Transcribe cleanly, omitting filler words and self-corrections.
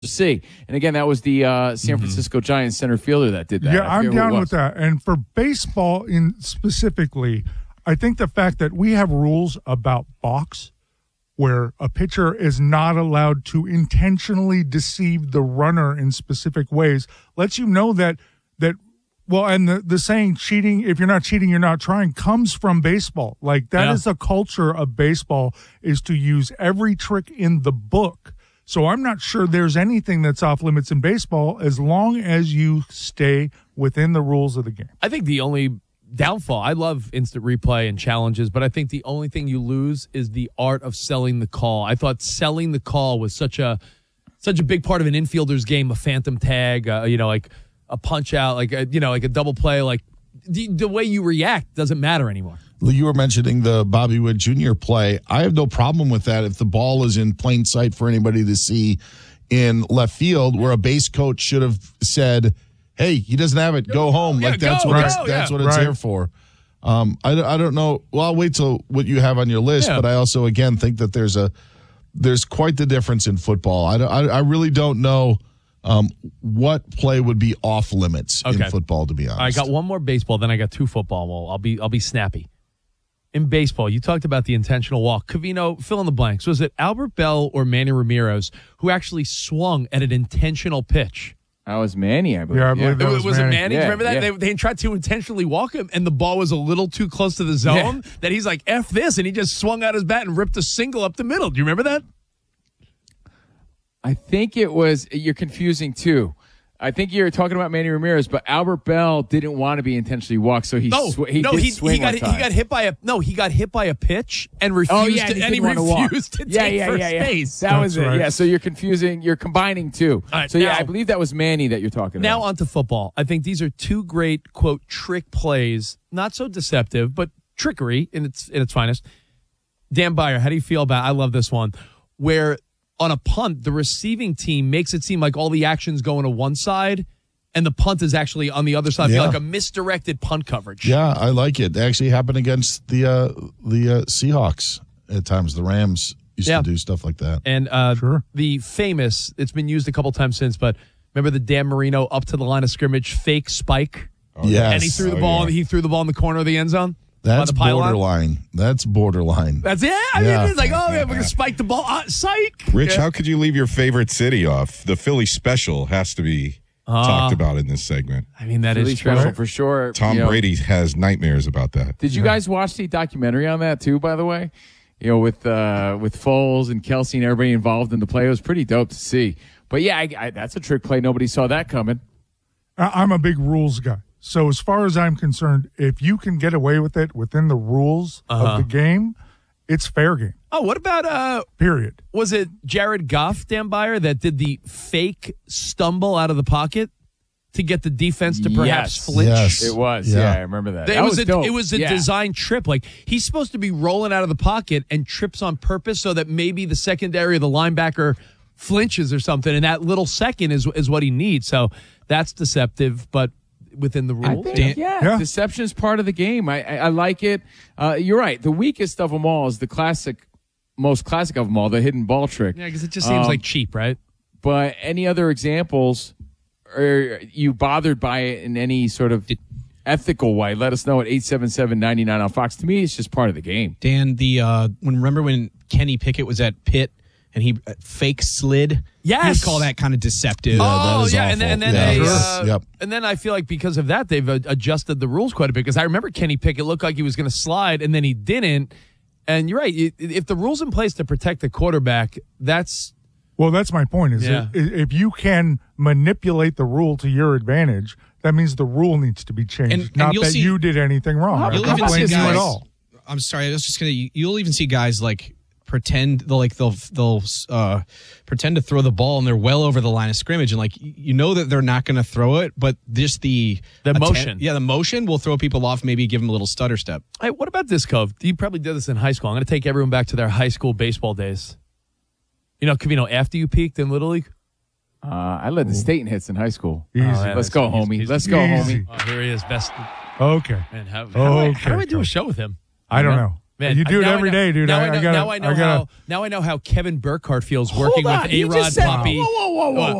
see. And again, that was the San Francisco Giants center fielder that did that. Yeah, I'm down with that. And for baseball specifically, I think the fact that we have rules about balks where a pitcher is not allowed to intentionally deceive the runner in specific ways lets you know that well, and the saying cheating, if you're not cheating, you're not trying, comes from baseball. Like that is a culture of baseball, is to use every trick in the book. So I'm not sure there's anything that's off limits in baseball as long as you stay within the rules of the game. I think the only downfall, I love instant replay and challenges, but I think the only thing you lose is the art of selling the call. I thought selling the call was such a big part of an infielder's game, a phantom tag, like a punch out, like a double play, like the way you react doesn't matter anymore. You were mentioning the Bobby Witt Jr. play. I have no problem with that if the ball is in plain sight for anybody to see in left field, where a base coach should have said, hey, he doesn't have it, go home. Yeah, like that's what it's here for. I don't know. Well, I'll wait till what you have on your list, but I also, again, think that there's quite the difference in football. I really don't know what play would be off limits in football, to be honest. I got one more baseball, then I got two football. Well, I'll be snappy. In baseball, you talked about the intentional walk. Covino, fill in the blanks. Was it Albert Bell or Manny Ramirez who actually swung at an intentional pitch? That was Manny, I believe. Yeah, I believe that was Manny. Manny. It Manny? Yeah, Remember that? They tried to intentionally walk him, and the ball was a little too close to the zone that he's like, F this, and he just swung out his bat and ripped a single up the middle. Do you remember that? I think it was, you're confusing too. I think you're talking about Manny Ramirez, but Albert Bell didn't want to be intentionally walked, so he got hit by a pitch and refused and he refused to take first base. That was it. Right. Yeah, so you're combining two. Right, so I believe that was Manny that you're talking about. Now on to football. I think these are two great quote trick plays, not so deceptive, but trickery in its finest. Dan Beyer, how do you feel about? I love this one where on a punt, the receiving team makes it seem like all the action's going to one side, and the punt is actually on the other side. I feel like a misdirected punt coverage. Yeah, I like it. It actually happened against the Seahawks at times. The Rams used to do stuff like that. And the famous, it's been used a couple times since, but remember the Dan Marino up to the line of scrimmage fake spike? Yes. And he threw the ball. He threw the ball in the corner of the end zone. That's borderline. That's borderline. That's it. I mean, it's like, we're going to spike the ball. Psych. Rich, how could you leave your favorite city off? The Philly special has to be talked about in this segment. I mean, that Philly is true. special for sure. Tom Brady has nightmares about that. Did you guys watch the documentary on that too, by the way? With Foles and Kelsey and everybody involved in the play. It was pretty dope to see. But yeah, that's a trick play. Nobody saw that coming. I'm a big rules guy. So as far as I'm concerned, if you can get away with it within the rules of the game, it's fair game. Oh, what about period? Was it Jared Goff, Dan Beyer, that did the fake stumble out of the pocket to get the defense to perhaps flinch? Yes. It was. Yeah, I remember that. It was a design trip. Like, he's supposed to be rolling out of the pocket and trips on purpose so that maybe the secondary or the linebacker flinches or something, and that little second is what he needs. So that's deceptive, but within the rules. Deception is part of the game. I like it. You're right. The weakest of them all is the most classic of them all, the hidden ball trick. Yeah, because it just seems like cheap, right? But any other examples, are you bothered by it in any sort of ethical way? Let us know at 877-99 on Fox. To me, it's just part of the game. Dan, remember when Kenny Pickett was at Pitt and he fake slid? Yes. You would call that kind of deceptive. Oh, yeah. Awful. And then I feel like because of that, they've adjusted the rules quite a bit. Because I remember Kenny Pickett looked like he was going to slide, and then he didn't. And you're right. If the rule's in place to protect the quarterback, that's... Well, that's my point. If you can manipulate the rule to your advantage, that means the rule needs to be changed. And not that you did anything wrong. You'll even see guys, at all. I'm sorry. I was just going to... You'll even see guys like... pretend they'll pretend to throw the ball and they're well over the line of scrimmage, and like that they're not going to throw it, but just the motion, the motion will throw people off. Maybe give them a little stutter step. Hey, what about this, Cove? You probably did this in high school. I'm going to take everyone back to their high school baseball days. Covino, after you peaked in Little League, I led the state in hits in high school. Easy. Let's go, homie. Let's go, homie. Oh, here he is, best. Okay. Man, how okay. do I do a show with him? I don't know. Man, You do it now every I know- day, dude. Now I I know, gotta- now I know I gotta- how. Now I know how Kevin Burkhardt feels working Hold on, with he A-Rod just said- Puppy. Whoa, whoa, whoa, whoa, What?